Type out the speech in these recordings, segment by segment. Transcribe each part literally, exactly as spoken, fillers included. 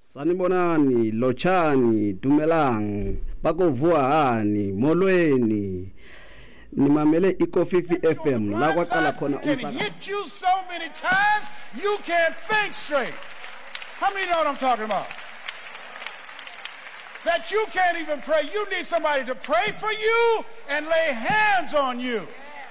Sanibonani, Lochani, Dumelang, Bakovuahani, Molweni. Nimamele Ikofifi F M. La kwaqala khona umsakazo. Can hit you so many times you can't think straight. How many know what I'm talking about? That you can't even pray. You need somebody to pray for you and lay hands on you.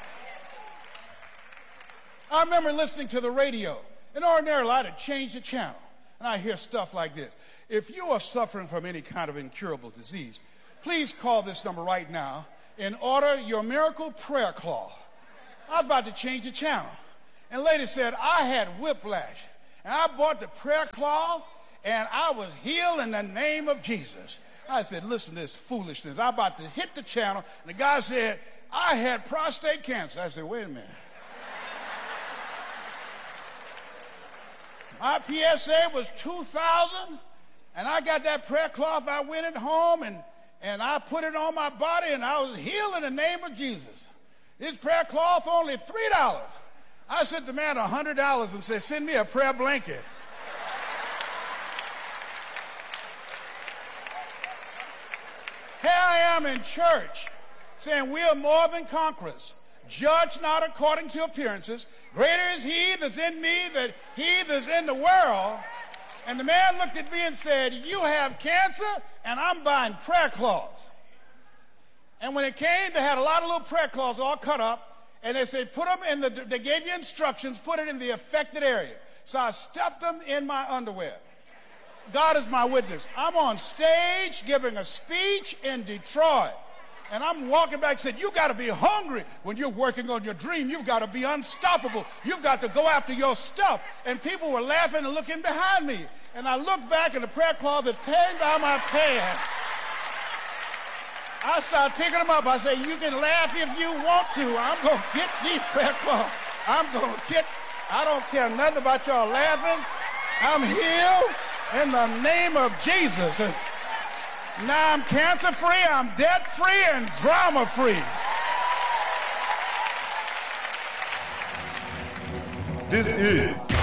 I remember listening to the radio. And ordinarily, I'd have changed the channel. And I hear stuff like this. If you are suffering from any kind of incurable disease, please call this number right now and order your miracle prayer cloth. I was about to change the channel. And the lady said, I had whiplash. And I bought the prayer cloth, and I was healed in the name of Jesus. I said, listen to this foolishness. I'm about to hit the channel. And the guy said, I had prostate cancer. I said, wait a minute. My P S A was two thousand, and I got that prayer cloth. I went it home, and, and I put it on my body, and I was healed in the name of Jesus. This prayer cloth only three dollars. I sent the man one hundred dollars and said, send me a prayer blanket. Here I am in church saying we are more than conquerors. Judge not according to appearances. Greater is he that's in me than he that's in the world. And the man looked at me and said, you have cancer, and I'm buying prayer cloths. And when it came, they had a lot of little prayer cloths all cut up, and they said, put them in the, they gave you instructions, put it in the affected area. So I stuffed them in my underwear. God is my witness. I'm on stage giving a speech in Detroit. And I'm walking back and said, you got to be hungry when you're working on your dream. You've got to be unstoppable. You've got to go after your stuff. And people were laughing and looking behind me. And I looked back and the prayer cloth had came down my pants. I started picking them up. I said, you can laugh if you want to. I'm going to get these prayer cloths. I'm going to get, I don't care nothing about y'all laughing. I'm healed in the name of Jesus. Now I'm cancer-free, I'm debt-free, and drama-free. This is